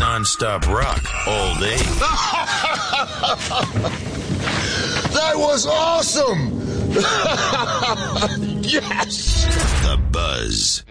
non-stop rock all day. That was awesome! Yes! The Buzz.